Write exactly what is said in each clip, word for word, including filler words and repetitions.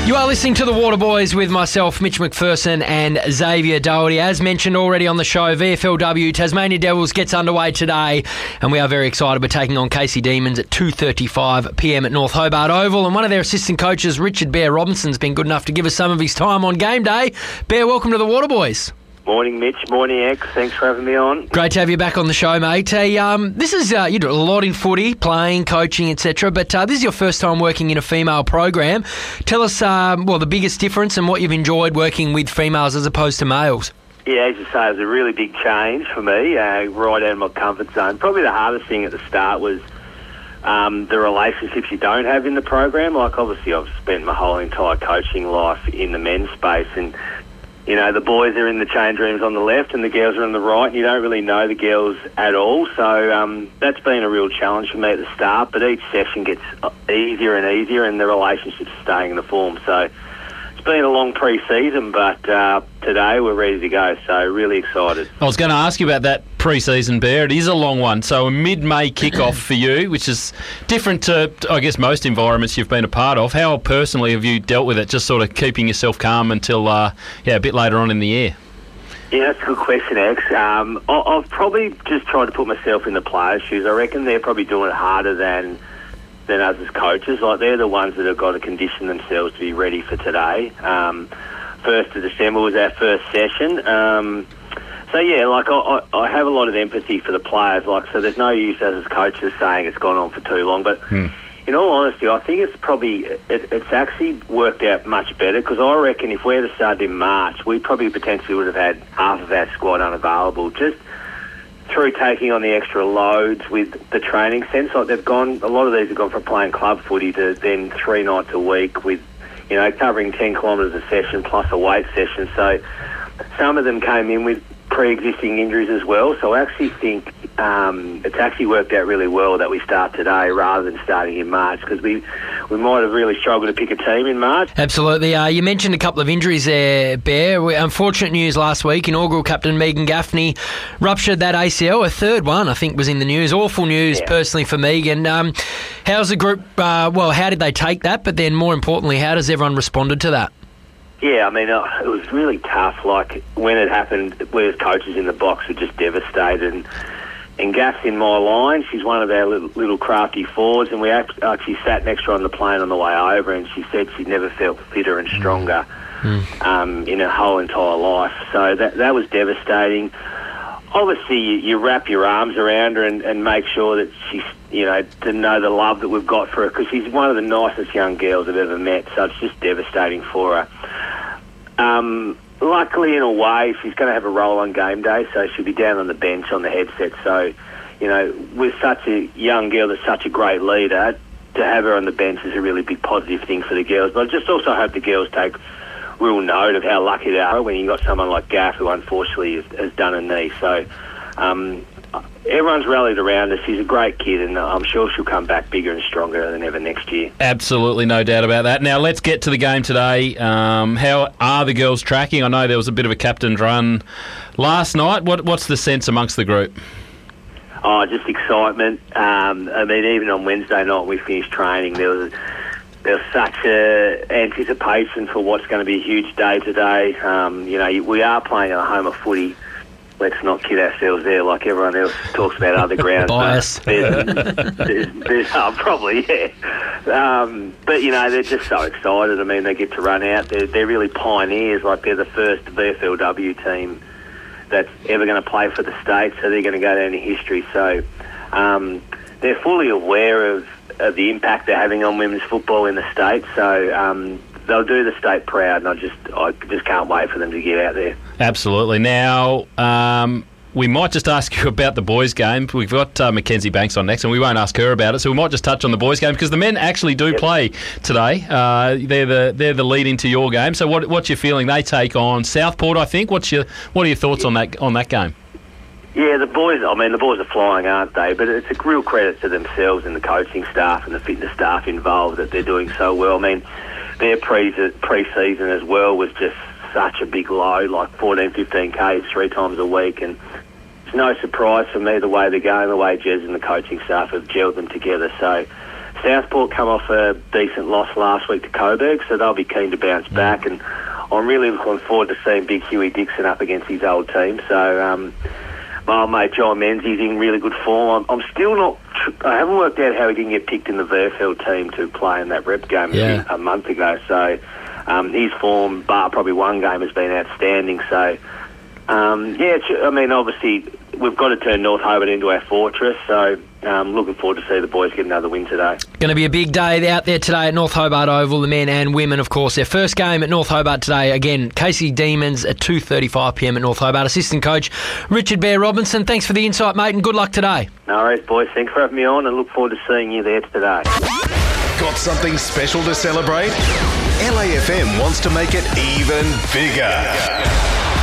You are listening to The Waterboys with myself, Mitch McPherson and Xavier Doherty. As mentioned already on the show, V F L W Tasmania Devils gets underway today, and we are very excited. We're taking on Casey Demons at two thirty-five p m at North Hobart Oval, and one of their assistant coaches, Richard Bear Robinson, has been good enough to give us some of his time on game day. Bear, welcome to The Waterboys. Morning, Mitch. Morning, X. Thanks for having me on. Great to have you back on the show, mate. Hey, um, this is uh, you do a lot in footy, playing, coaching, et cetera. But uh, this is your first time working in a female program. Tell us, um, well, the biggest difference and what you've enjoyed working with females as opposed to males. Yeah, as you say, it was a really big change for me, uh, right out of my comfort zone. Probably the hardest thing at the start was um, the relationships you don't have in the program. Like, obviously, I've spent my whole entire coaching life in the men's space, and you know, the boys are in the change rooms on the left and the girls are on the right, and you don't really know the girls at all. So um, that's been a real challenge for me at the start, but each session gets easier and easier and the relationships are staying in the form. So it's been a long pre-season, but uh, today we're ready to go, so really excited. I was going to ask you about that pre-season, Bear. It is a long one, so a mid-May kick-off for you, which is different to, I guess, most environments you've been a part of. How personally have you dealt with it, just sort of keeping yourself calm until uh, yeah, a bit later on in the year? Yeah, that's a good question, X. Um, I- I've probably just tried to put myself in the players' shoes. I reckon they're probably doing it harder than than us as coaches. Like, they're the ones that have got to condition themselves to be ready for today. Um, first of December was our first session. Um, so, yeah, like, I, I have a lot of empathy for the players. Like, so there's no use as coaches saying it's gone on for too long. But hmm. in all honesty, I think it's probably, it, it's actually worked out much better, because I reckon if we had started in March, we probably potentially would have had half of our squad unavailable. Just through taking on the extra loads with the training sense. Like, they've gone, a lot of these have gone from playing club footy to then three nights a week with, you know, covering ten kilometres a session plus a weight session. So some of them came in with pre-existing injuries as well. So I actually think um, it's actually worked out really well that we start today rather than starting in March, because we, we might have really struggled to pick a team in March. Absolutely. Uh, you mentioned a couple of injuries there, Bear. We, unfortunate news last week. Inaugural captain Megan Gaffney ruptured that A C L. A third one, I think, was in the news. Awful news, yeah. Personally, for Megan. Um, how's the group, uh, well, how did they take that? But then, more importantly, how does everyone responded to that? Yeah, I mean, uh, it was really tough. Like, when it happened, we as coaches in the box were just devastated. And, and Gaff's in my line. She's one of our little, little crafty forwards, and we actually sat next to her on the plane on the way over, and she said she'd never felt fitter and stronger mm. um, in her whole entire life. So that that was devastating. Obviously, you, you wrap your arms around her and, and make sure that she's, you know, to know the love that we've got for her, because she's one of the nicest young girls I've ever met, so it's just devastating for her. Um, luckily, in a way, she's going to have a role on game day, so she'll be down on the bench on the headset. So, you know, with such a young girl that's such a great leader, to have her on the bench is a really big positive thing for the girls. But I just also hope the girls take real note of how lucky they are when you've got someone like Gaff, who unfortunately has, has done a knee. So um, everyone's rallied around her. She's a great kid, and I'm sure she'll come back bigger and stronger than ever next year. Absolutely, no doubt about that. Now, let's get to the game today. Um, how are the girls tracking? I know there was a bit of a captain's run last night. What, what's the sense amongst the group? Oh, just excitement. Um, I mean, even on Wednesday night we finished training, there was there was such a anticipation for what's going to be a huge day today. Um, you know, we are playing at a home of footy. Let's not kid ourselves there, like everyone else talks about other grounds. Bias. There's, there's, there's, oh, probably, yeah. Um, but, you know, they're just so excited. I mean, they get to run out. They're, they're really pioneers. Like, they're the first V F L W team that's ever going to play for the state, so they're going to go down in history. So um, they're fully aware of, of the impact they're having on women's football in the state. So um, they'll do the state proud, and I just I just can't wait for them to get out there. Absolutely. Now, um, we might just ask you about the boys' game. We've got uh, Mackenzie Banks on next, and we won't ask her about it, so we might just touch on the boys' game, because the men actually do yep. play today. Uh, they're the they're the lead into your game. So what what's your feeling? They take on Southport, I think. What's your what are your thoughts on that on that game? Yeah, the boys, I mean, the boys are flying, aren't they? But it's a real credit to themselves and the coaching staff and the fitness staff involved that they're doing so well. I mean, their pre- pre-season as well was just such a big load, like fourteen, fifteen Ks three times a week. And it's no surprise for me the way they're going, the way Jez and the coaching staff have gelled them together. So Southport come off a decent loss last week to Coburg, so they'll be keen to bounce back, and I'm really looking forward to seeing Big Huey Dixon up against his old team. So, um, my old mate John Menzies in really good form. I'm, I'm still not... Tr- I haven't worked out how he didn't get picked in the Verfeld team to play in that rep game Yeah. a month ago. So, um, his form, bar probably one game, has been outstanding. So, um, yeah, it's, I mean, obviously, we've got to turn North Hobart into our fortress. So, um, looking forward to see the boys get another win today. Going to be a big day out there today at North Hobart Oval, the men and women, of course. Their first game at North Hobart today. Again, Casey Demons at two thirty-five p m at North Hobart. Assistant coach Richard Bear Robinson, thanks for the insight, mate, and good luck today. No worries, boys. Thanks for having me on, and look forward to seeing you there today. Got something special to celebrate? L A F M wants to make it even bigger.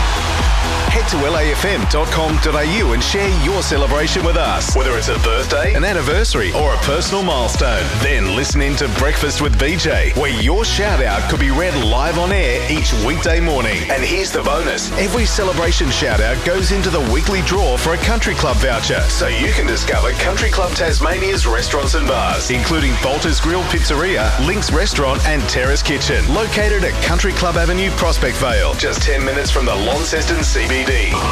Head to L A F M dot com dot a u and share your celebration with us. Whether it's a birthday, an anniversary, or a personal milestone. Then listen in to Breakfast with B J, where your shout-out could be read live on air each weekday morning. And here's the bonus. Every celebration shout-out goes into the weekly draw for a Country Club voucher, so you can discover Country Club Tasmania's restaurants and bars, including Bolter's Grill Pizzeria, Link's Restaurant and Terrace Kitchen, located at Country Club Avenue, Prospect Vale, just ten minutes from the Launceston C B D.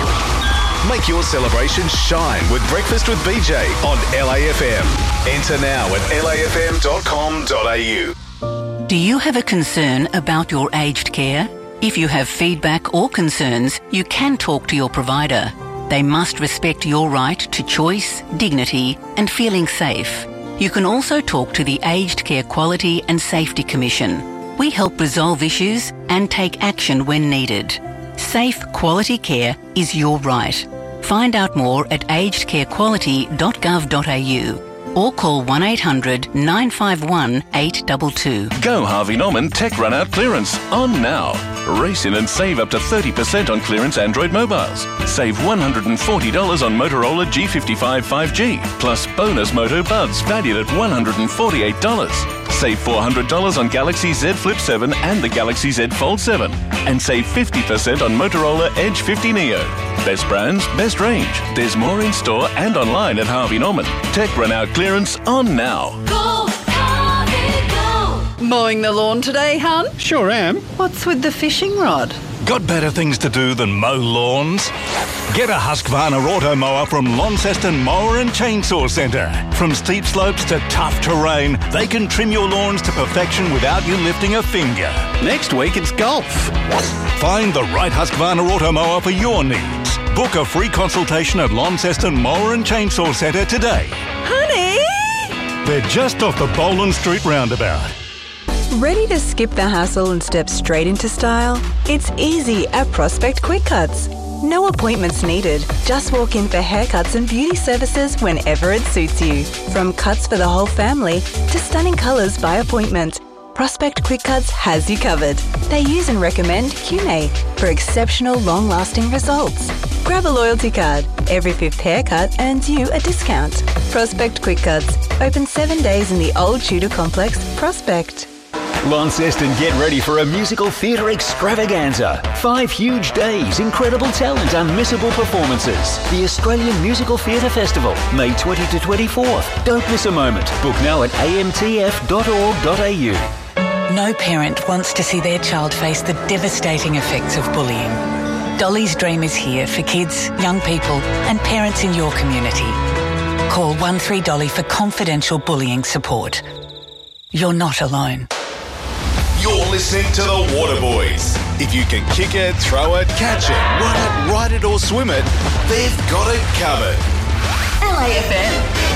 Make your celebration shine with Breakfast with B J on L A F M. Enter now at L A F M dot com dot a u. Do you have a concern about your aged care? If you have feedback or concerns, you can talk to your provider. They must respect your right to choice, dignity, and feeling safe. You can also talk to the Aged Care Quality and Safety Commission. We help resolve issues and take action when needed. Safe, quality care is your right. Find out more at aged care quality dot gov dot a u or call one eight hundred nine five one eight two two. Go Harvey Norman Tech Run Out Clearance on now. Race in and save up to thirty percent on clearance Android mobiles. Save one hundred forty dollars on Motorola G fifty-five five G, plus bonus Moto Buds valued at one hundred forty-eight dollars. Save four hundred dollars on Galaxy Z Flip seven and the Galaxy Z Fold seven. And save fifty percent on Motorola Edge fifty Neo. Best brands, best range. There's more in store and online at Harvey Norman. Tech Run Out Clearance on now. Go, Harvey, go! Mowing the lawn today, hun? Sure am. What's with the fishing rod? Got better things to do than mow lawns? Get a Husqvarna auto mower from Launceston Mower and Chainsaw Centre. From steep slopes to tough terrain, they can trim your lawns to perfection without you lifting a finger. Next week it's golf. Find the right Husqvarna auto mower for your needs. Book a free consultation at Launceston Mower and Chainsaw Centre today. Honey! They're just off the Boland Street roundabout. Ready to skip the hassle and step straight into style? It's easy at Prospect Quick Cuts. No appointments needed. Just walk in for haircuts and beauty services whenever it suits you. From cuts for the whole family to stunning colours by appointment, Prospect Quick Cuts has you covered. They use and recommend Q M A for exceptional long-lasting results. Grab a loyalty card. Every fifth haircut earns you a discount. Prospect Quick Cuts. Open seven days in the Old Tudor Complex, Prospect. Launceston, get ready for a musical theatre extravaganza. Five huge days, incredible talent, unmissable performances. The Australian Musical Theatre Festival, May twentieth to twenty-fourth. Don't miss a moment. Book now at a m t f dot org dot a u. No parent wants to see their child face the devastating effects of bullying. Dolly's Dream is here for kids, young people and parents in your community. Call one three Dolly for confidential bullying support. You're not alone. You're listening to the Waterboys. If you can kick it, throw it, catch it, run it, ride it or swim it, they've got it covered. L A F M.